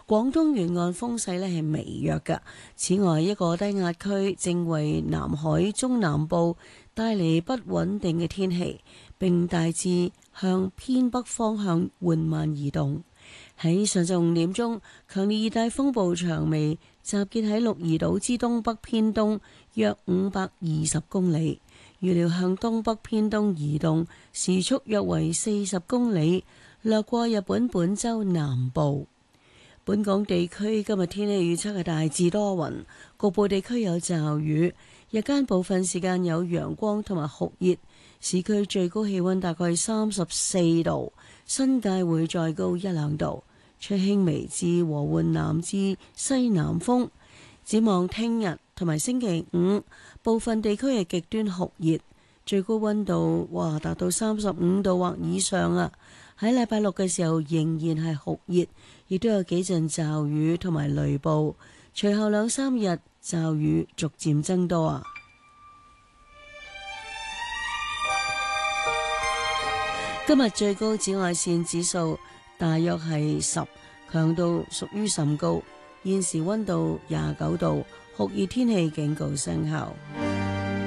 廣東沿岸風勢呢係微弱㗎。此外，一個低壓區正為南海中南部帶嚟不穩定嘅天氣，並大致向偏北方向緩慢移動。喺上晝5點鐘，強烈熱帶風暴長尾集結喺鹿兒島之東北偏東約520公里，預料向東北偏東移動，時速約為40公里，掠過日本本州南部。本港地區今日天氣預測係大致多雲，局部地區有驟雨，日間部分時間有陽光同埋酷熱，市區最高氣溫大概34度，新界會再高1-2度，吹輕微至和緩南至西南風。展望聽日同埋星期五，部分地區係極端酷熱，最高溫度達到35度或以上啊！喺禮拜六嘅時候仍然係酷熱，亦都有幾陣驟雨同埋雷暴，隨後2-3日驟雨逐漸增多啊！今日最高紫外線指數大約係10，強度屬於甚高。現時溫度29度，酷熱天氣警告生效。